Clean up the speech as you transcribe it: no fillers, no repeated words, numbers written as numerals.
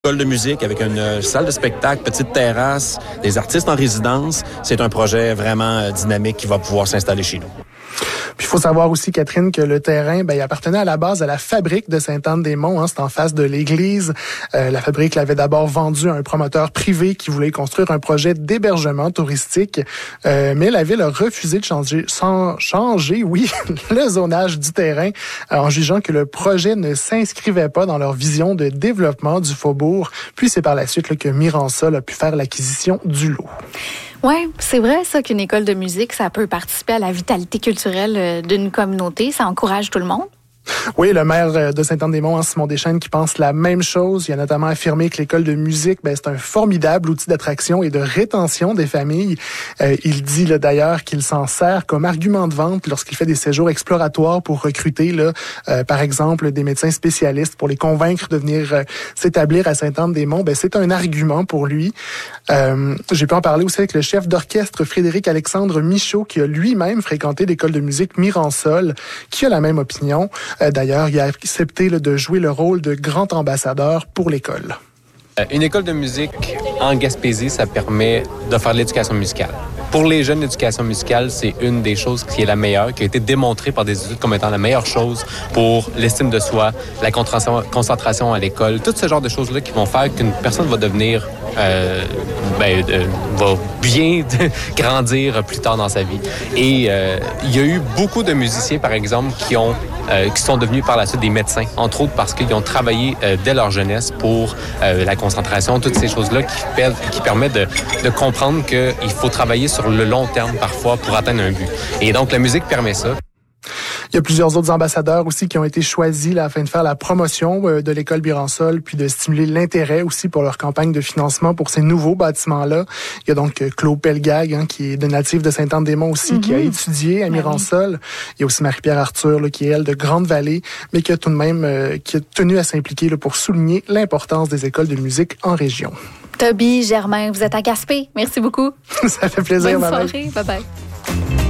École de musique avec une salle de spectacle, petite terrasse, des artistes en résidence. C'est un projet vraiment dynamique qui va pouvoir s'installer chez nous. Puis il faut savoir aussi, Catherine, que le terrain, il appartenait à la base à la fabrique de Sainte-Anne-des-Monts. C'est en face de l'église. La fabrique l'avait d'abord vendu à un promoteur privé qui voulait construire un projet d'hébergement touristique. Mais la ville a refusé de changer le zonage du terrain en jugeant que le projet ne s'inscrivait pas dans leur vision de développement du faubourg. Puis c'est par la suite que Miransol a pu faire l'acquisition du lot. Oui, c'est vrai ça qu'une école de musique, ça peut participer à la vitalité culturelle d'une communauté. Ça encourage tout le monde. Oui, le maire de Sainte-Anne-des-Monts, Simon Deschênes, qui pense la même chose. Il a notamment affirmé que l'école de musique, c'est un formidable outil d'attraction et de rétention des familles. Il dit d'ailleurs qu'il s'en sert comme argument de vente lorsqu'il fait des séjours exploratoires pour recruter, par exemple, des médecins spécialistes pour les convaincre de venir s'établir à Sainte-Anne-des-Monts. C'est un argument pour lui. J'ai pu en parler aussi avec le chef d'orchestre Frédéric-Alexandre Michaud, qui a lui-même fréquenté l'école de musique Miransol, qui a la même opinion. D'ailleurs, il a accepté de jouer le rôle de grand ambassadeur pour l'école. Une école de musique en Gaspésie, ça permet de faire de l'éducation musicale. Pour les jeunes, l'éducation musicale, c'est une des choses qui est la meilleure, qui a été démontrée par des études comme étant la meilleure chose pour l'estime de soi, la concentration à l'école, tout ce genre de choses-là qui vont faire qu'une personne va devenir, va bien grandir plus tard dans sa vie. Et il y a eu beaucoup de musiciens, par exemple, qui sont devenus par la suite des médecins, entre autres parce qu'ils ont travaillé dès leur jeunesse pour la concentration, toutes ces choses-là qui permettent de comprendre qu'il faut travailler sur le long terme parfois pour atteindre un but. Et donc, la musique permet ça. Il y a plusieurs autres ambassadeurs aussi qui ont été choisis afin de faire la promotion de l'école Miransol, puis de stimuler l'intérêt aussi pour leur campagne de financement pour ces nouveaux bâtiments-là. Il y a donc Claude Pelgag, qui est de natif de Sainte-Anne-des-Monts aussi, qui a étudié à Miransol. Il y a aussi Marie-Pierre Arthur, qui est, elle, de Grande-Vallée, mais qui a tout de même qui a tenu à s'impliquer pour souligner l'importance des écoles de musique en région. Toby, Germain, vous êtes à Gaspé. Merci beaucoup. Ça fait plaisir. Bonne soirée. Bye-bye.